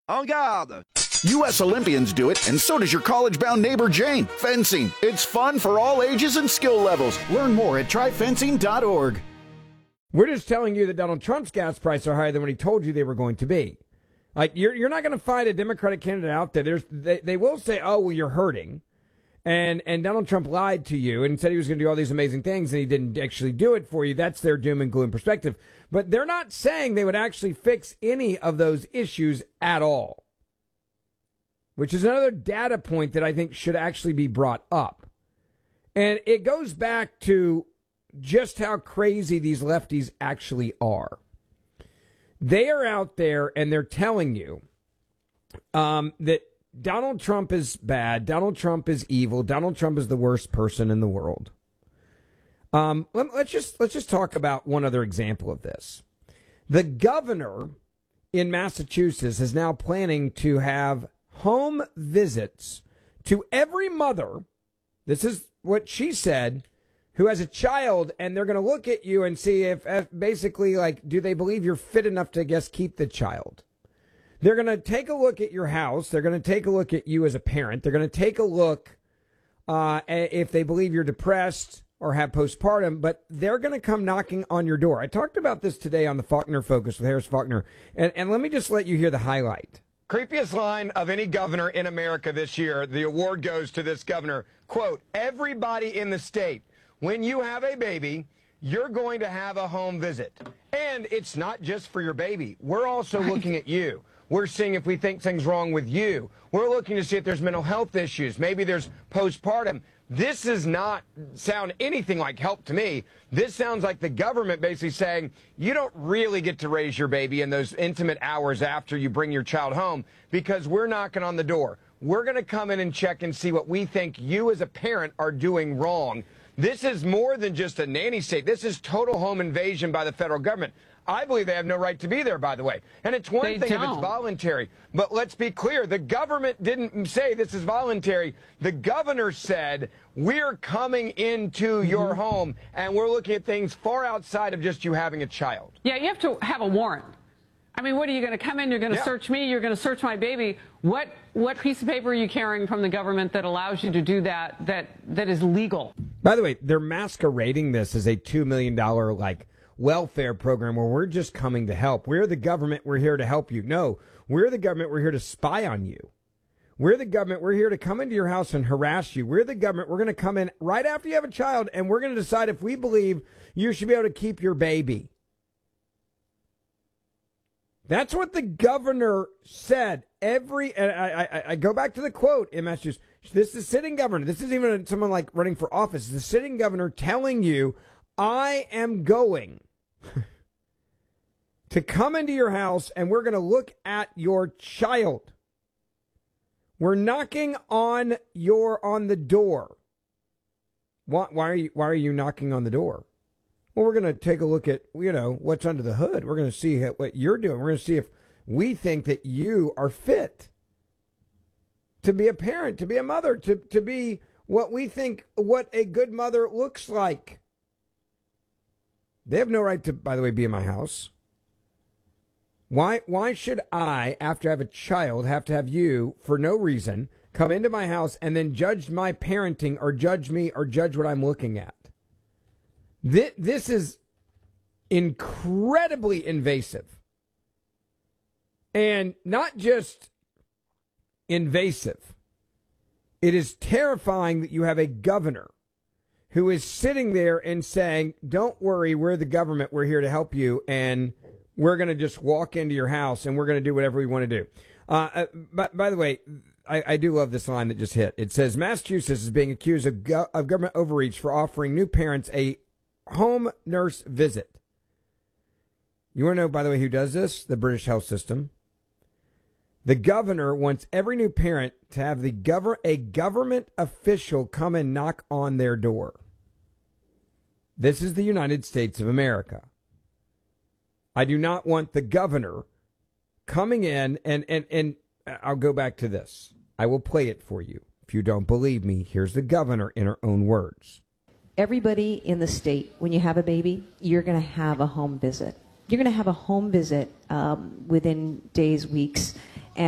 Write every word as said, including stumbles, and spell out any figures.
En garde! U S Olympians do it, and so does your college-bound neighbor Jane. Fencing. It's fun for all ages and skill levels. Learn more at try fencing dot org. We're just telling you that Donald Trump's gas prices are higher than what he told you they were going to be. Like, you're you're not going to find a Democratic candidate out there. There's they, they will say, oh, well, you're hurting. And and Donald Trump lied to you and said he was going to do all these amazing things, and he didn't actually do it for you. That's their doom and gloom perspective. But they're not saying they would actually fix any of those issues at all, which is another data point that I think should actually be brought up. And it goes back to just how crazy these lefties actually are. They are out there and they're telling you um, that Donald Trump is bad, Donald Trump is evil, Donald Trump is the worst person in the world. Um, let, let's just let's just talk about one other example of this. The governor in Massachusetts is now planning to have home visits to every mother. This is what she said, who has a child, and they're going to look at you and see if, if basically, like, do they believe you're fit enough to, I guess, keep the child? They're going to take a look at your house. They're going to take a look at you as a parent. They're going to take a look uh, if they believe you're depressed or have postpartum, but they're going to come knocking on your door. I talked about this today on the Faulkner Focus with Harris Faulkner, and, and let me just let you hear the highlight. Creepiest line of any governor in America this year. The award goes to this governor. Quote, everybody in the state, when you have a baby, you're going to have a home visit. And it's not just for your baby. We're also looking at you. We're seeing if we think things wrong with you. We're looking to see if there's mental health issues. Maybe there's postpartum. This does not sound anything like help to me. This sounds like the government basically saying, you don't really get to raise your baby in those intimate hours after you bring your child home because we're knocking on the door. We're going to come in and check and see what we think you as a parent are doing wrong. This is more than just a nanny state. This is total home invasion by the federal government. I believe they have no right to be there, by the way. And it's one They thing don't. if it's voluntary. But let's be clear. The government didn't say this is voluntary. The governor said, we're coming into Mm-hmm. your home, and we're looking at things far outside of just you having a child. Yeah, you have to have a warrant. I mean, what are you going to come in? You're going to Yeah. search me. You're going to search my baby. What what piece of paper are you carrying from the government that allows you to do that, that, that is legal? By the way, they're masquerading this as a two million dollars, like, welfare program where we're just coming to help. We're the government. We're here to help you. No, we're the government. We're here to spy on you. We're the government. We're here to come into your house and harass you. We're the government. We're going to come in right after you have a child, and we're going to decide if we believe you should be able to keep your baby. That's what the governor said. Every, and I, I, I go back to the quote in Massachusetts. This is the sitting governor. This isn't even someone like running for office. It's the sitting governor telling you, I am going to come into your house and we're going to look at your child. We're knocking on your on the door. Why, why are you why are you knocking on the door? Well, we're going to take a look at, you know, what's under the hood. We're going to see what you're doing. We're going to see if we think that you are fit to be a parent, to be a mother, to, to be what we think what a good mother looks like. They have no right to, by the way, be in my house. Why why should I, after I have a child, have to have you, for no reason, come into my house and then judge my parenting or judge me or judge what I'm looking at? This, this is incredibly invasive. And not just invasive. It is terrifying that you have a governor who is sitting there and saying, don't worry, we're the government, we're here to help you, and we're going to just walk into your house and we're going to do whatever we want to do. Uh, uh, by, by the way, I, I do love this line that just hit. It says, Massachusetts is being accused of, go- of government overreach for offering new parents a home nurse visit. You want to know, by the way, who does this? The British health system. The governor wants every new parent to have the gov- a government official come and knock on their door. This is the United States of America. I do not want the governor coming in, and, and, and I'll go back to this. I will play it for you. If you don't believe me, here's the governor in her own words. Everybody in the state, when you have a baby, you're going to have a home visit. You're going to have a home visit um, within days, weeks,